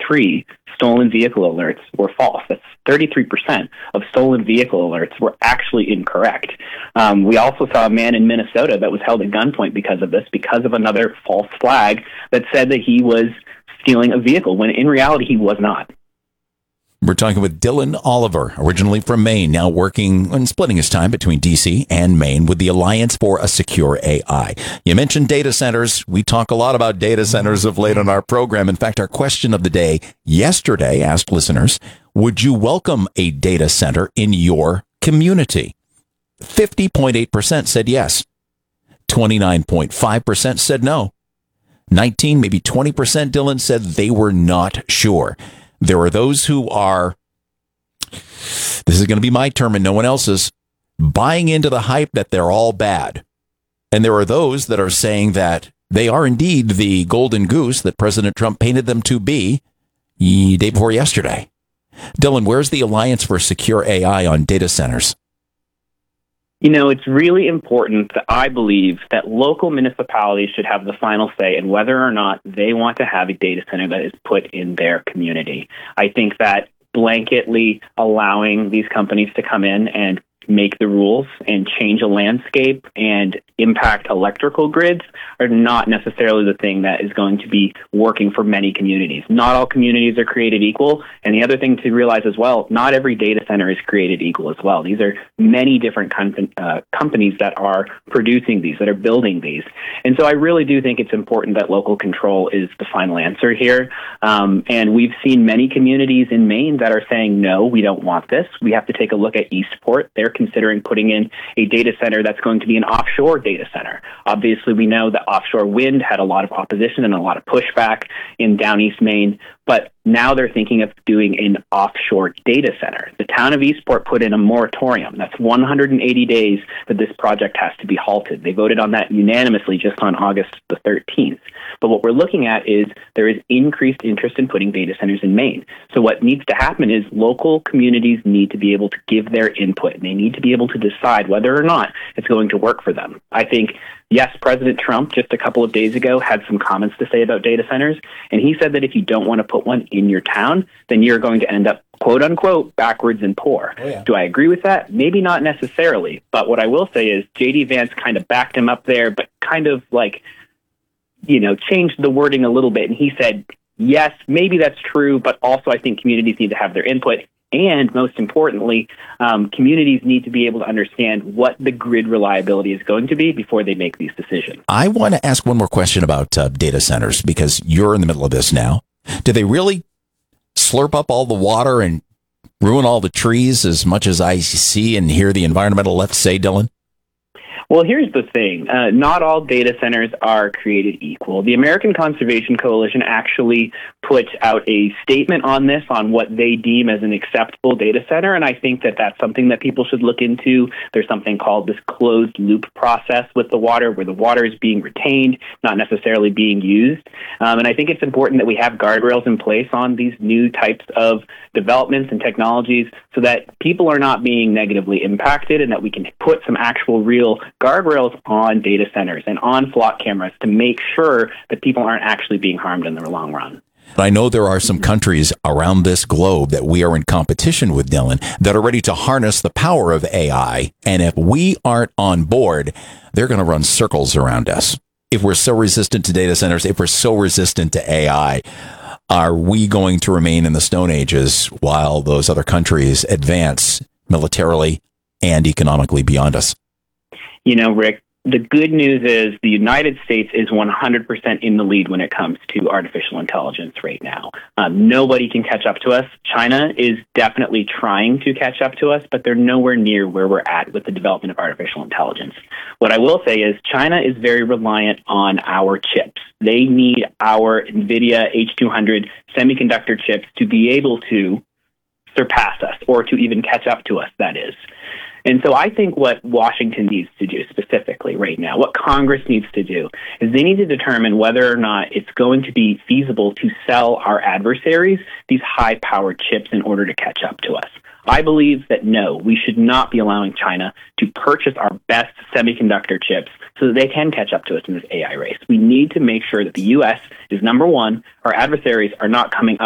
3 stolen vehicle alerts were false. That's 33% of stolen vehicle alerts were actually incorrect. We also saw a man in Minnesota that was held at gunpoint because of this, because of another false flag that said that he was stealing a vehicle, when in reality he was not. We're talking with Dylan Oliver, originally from Maine, now working and splitting his time between D.C. and Maine with the Alliance for a Secure AI. You mentioned data centers. We talk a lot about data centers of late on our program. In fact, our question of the day yesterday asked listeners, would you welcome a data center in your community? 50.8% said yes. 29.5% said no. 19, maybe 20%, Dylan, said they were not sure. There are those who are, this is going to be my term and no one else's, buying into the hype that they're all bad. And there are those that are saying that they are indeed the golden goose that President Trump painted them to be the day before yesterday. Dylan, where's the Alliance for Secure AI on data centers? You know, it's really important that I believe that local municipalities should have the final say in whether or not they want to have a data center that is put in their community. I think that blanketly allowing these companies to come in and make the rules and change a landscape and impact electrical grids are not necessarily the thing that is going to be working for many communities. Not all communities are created equal. And the other thing to realize as well, not every data center is created equal as well. These are many different companies that are producing these, that are building these. And so I really do think it's important that local control is the final answer here. And we've seen many communities in Maine that are saying, no, we don't want this. We have to take a look at Eastport. They're considering putting in a data center that's going to be an offshore data center. Obviously, we know that offshore wind had a lot of opposition and a lot of pushback in down East Maine, but now they're thinking of doing an offshore data center. The town of Eastport put in a moratorium. That's 180 days that this project has to be halted. They voted on that unanimously just on August the 13th. But what we're looking at is there is increased interest in putting data centers in Maine. So what needs to happen is local communities need to be able to give their input, and they need to be able to decide whether or not it's going to work for them. I think, yes, President Trump just a couple of days ago had some comments to say about data centers, and he said that if you don't want to put one in your town, then you're going to end up, quote unquote, backwards and poor. Oh, yeah. Do I agree with that? Maybe not necessarily. But what I will say is J.D. Vance kind of backed him up there, but kind of like, changed the wording a little bit. And he said, yes, maybe that's true, but also I think communities need to have their input. And most importantly, communities need to be able to understand what the grid reliability is going to be before they make these decisions. I want to ask one more question about data centers, because you're in the middle of this now. Do they really slurp up all the water and ruin all the trees as much as I see and hear the environmental left say, Dylan? Well, here's the thing. Not all data centers are created equal. The American Conservation Coalition actually put out a statement on this, on what they deem as an acceptable data center, and I think that that's something that people should look into. There's something called this closed loop process with the water, where the water is being retained, not necessarily being used. And I think it's important that we have guardrails in place on these new types of developments and technologies so that people are not being negatively impacted, and that we can put some actual real guardrails on data centers and on flock cameras to make sure that people aren't actually being harmed in the long run. I know there are some countries around this globe that we are in competition with, Dylan, that are ready to harness the power of AI. And if we aren't on board, they're going to run circles around us. If we're so resistant to data centers, if we're so resistant to AI, are we going to remain in the Stone Ages while those other countries advance militarily and economically beyond us? Rick, the good news is the United States is 100% in the lead when it comes to artificial intelligence right now. Nobody can catch up to us. China is definitely trying to catch up to us, but they're nowhere near where we're at with the development of artificial intelligence. What I will say is China is very reliant on our chips. They need our NVIDIA H200 semiconductor chips to be able to surpass us, or to even catch up to us, that is. And so I think what Washington needs to do specifically right now, what Congress needs to do, is they need to determine whether or not it's going to be feasible to sell our adversaries these high-powered chips in order to catch up to us. I believe that no, we should not be allowing China to purchase our best semiconductor chips so that they can catch up to us in this AI race. We need to make sure that the U.S. is number one. Our adversaries are not coming up